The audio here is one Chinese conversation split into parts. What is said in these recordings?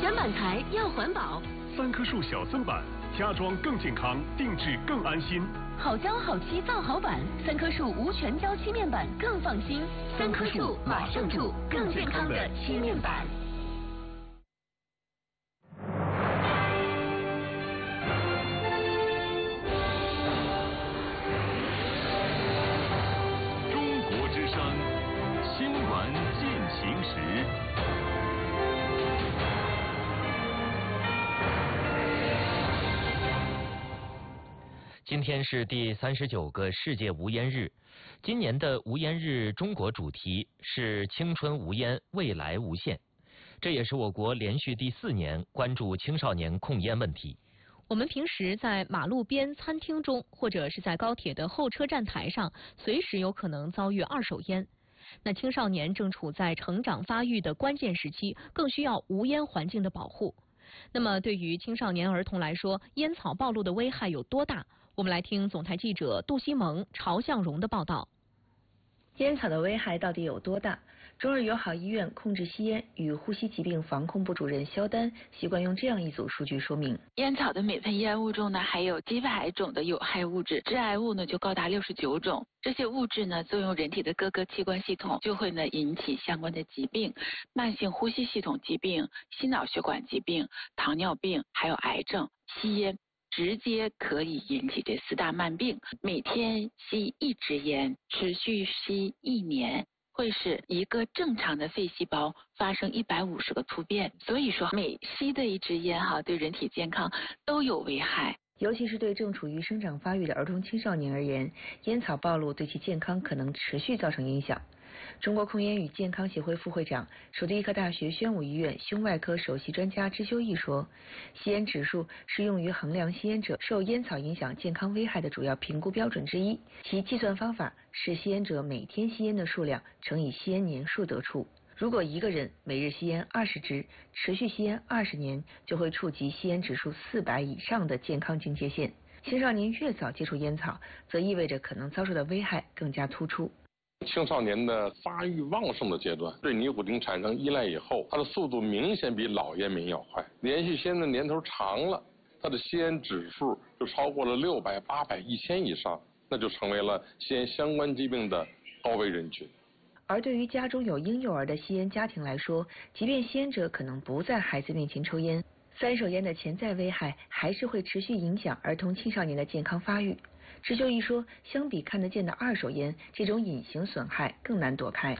选板材要环保。 3棵树小森板，家装更健康，定制更安心。 好胶好漆造好板，3棵树无全胶漆面板更放心。3棵树马上住更健康的漆面板。 中国之声，新闻进行时。 今天是第39个世界无烟日，今年的无烟日中国主题是青春无烟，未来无限。这也是我国连续第4年关注青少年控烟问题。 我们平时在马路边、餐厅中，或者是在高铁的候车站台上，随时有可能遭遇二手烟。那青少年正处在成长发育的关键时期，更需要无烟环境的保护。那么对于青少年儿童来说，烟草暴露的危害有多大？我们来听总台记者杜西蒙、朝向荣的报道。 烟草的危害到底有多大？中日友好医院控制吸烟与呼吸疾病防控部主任肖丹习惯用这样一组数据说明： 烟草的每份烟雾中呢，含有几百种的有害物质，致癌物呢就高达69种。这些物质呢，作用人体的各个器官系统，就会呢引起相关的疾病，慢性呼吸系统疾病、心脑血管疾病、糖尿病，还有癌症。吸烟直接可以引起这4大慢病。每天吸1支烟，持续吸1年，会使一个正常的肺细胞发生150个突变。所以说，每吸的1支烟对人体健康都有危害。 尤其是对正处于生长发育的儿童青少年而言，烟草暴露对其健康可能持续造成影响。中国控烟与健康协会副会长、首都医科大学宣武医院胸外科首席专家支修义说，吸烟指数是用于衡量吸烟者受烟草影响健康危害的主要评估标准之一，其计算方法是吸烟者每天吸烟的数量乘以吸烟年数得出。如果一个人每日吸烟20支，持续吸烟20年，就会触及吸烟指数400以上的健康警戒线。青少年越早接触烟草，则意味着可能遭受的危害更加突出。 青少年的发育旺盛的阶段，对尼古丁产生依赖以后，它的速度明显比老烟民要快。连续吸烟的年头长了，它的吸烟指数就超过了600、800、1000以上，那就成为了吸烟相关疾病的高危人群。 而对于家中有婴幼儿的吸烟家庭来说，即便吸烟者可能不在孩子面前抽烟，3手烟的潜在危害还是会持续影响儿童青少年的健康发育。支修义说，相比看得见的2手烟，这种隐形损害更难躲开。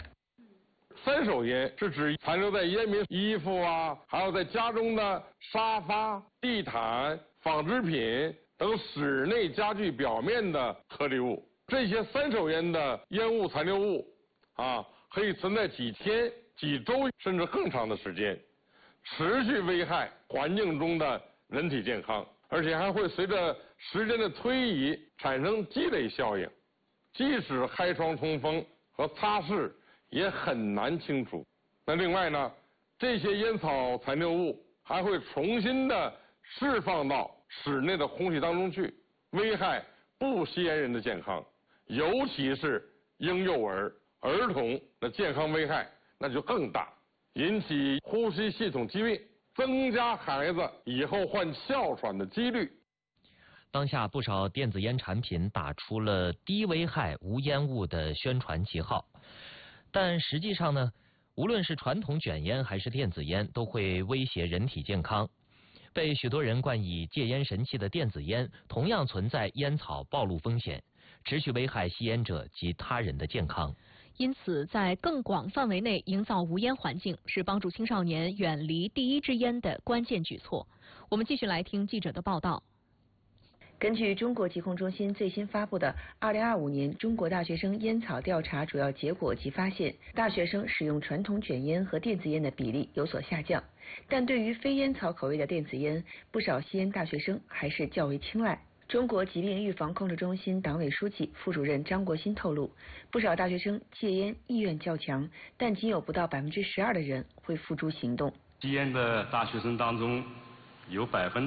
3手烟是指残留在烟民衣服还有在家中的沙发、地毯、纺织品等室内家具表面的颗粒物。这些3手烟的烟雾残留物可以存在几天、几周甚至更长的时间，持续危害环境中的人体健康，而且还会随着时间的推移产生积累效应，即使开窗通风和擦拭也很难清除。那另外呢，这些烟草残留物还会重新的释放到室内的空气当中去，危害不吸烟人的健康，尤其是婴幼儿、儿童的健康危害那就更大，引起呼吸系统疾病，增加孩子以后患哮喘的几率。 当下不少电子烟产品打出了低危害无烟雾的宣传旗号，但实际上呢，无论是传统卷烟还是电子烟，都会威胁人体健康。被许多人冠以戒烟神器的电子烟，同样存在烟草暴露风险，持续危害吸烟者及他人的健康。 因此，在更广范围内营造无烟环境，是帮助青少年远离第一支烟的关键举措。我们继续来听记者的报道。 根据中国疾控中心最新发布的2025年中国大学生烟草调查主要结果及发现，大学生使用传统卷烟和电子烟的比例有所下降，但对于非烟草口味的电子烟，不少吸烟大学生还是较为青睐。中国疾病预防控制中心党委书记、副主任张国新透露，不少大学生戒烟意愿较强，但仅有不到12%的人会付诸行动。 吸烟的大学生当中，有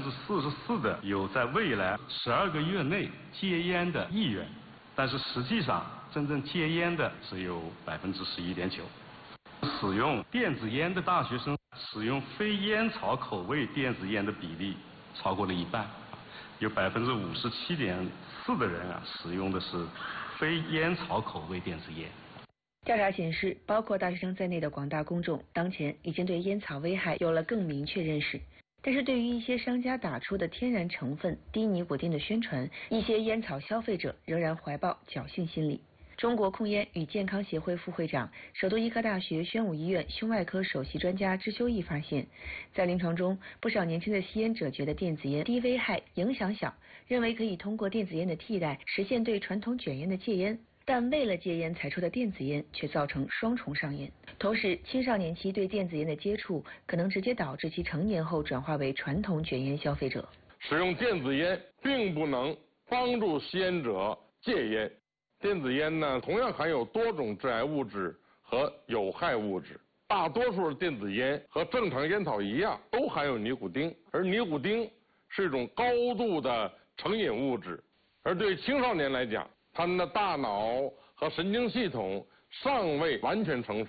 44%的有在未来12个月内戒烟的意愿，但是实际上真正戒烟的只有11.9%。 使用电子烟的大学生使用非烟草口味电子烟的比例超过了一半，有57.4%的人使用的是非烟草口味电子烟。 调查显示，包括大学生在内的广大公众当前已经对烟草危害有了更明确认识，但是对于一些商家打出的天然成分低尼古丁的宣传，一些烟草消费者仍然怀抱侥幸心理。中国控烟与健康协会副会长、首都医科大学宣武医院胸外科首席专家支修义发现，在临床中，不少年轻的吸烟者觉得电子烟低危害、影响小，认为可以通过电子烟的替代实现对传统卷烟的戒烟，但为了戒烟才出的电子烟却造成双重上瘾。同时，青少年期对电子烟的接触可能直接导致其成年后转化为传统卷烟消费者。 使用电子烟并不能帮助吸烟者戒烟。电子烟呢，同样含有多种致癌物质和有害物质。大多数的电子烟和正常烟草一样，都含有尼古丁，而尼古丁是一种高度的成瘾物质。而对青少年来讲，他们的大脑和神经系统尚未完全成熟。